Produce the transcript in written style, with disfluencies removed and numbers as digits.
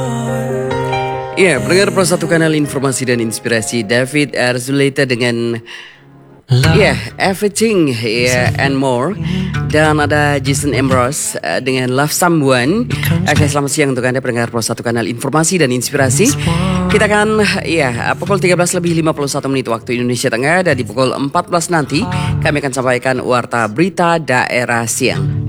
Ya, pendengar Pro 1 Kanal Informasi dan Inspirasi, David Arzulita dengan Everything and More. Dan ada Jason Ambrose dengan Love Someone. Oke, selamat siang untuk Anda pendengar Pro 1 Kanal Informasi dan Inspirasi. Kita akan pukul 13:51 waktu Indonesia Tengah, dan di pukul 14 nanti kami akan sampaikan warta berita daerah siang.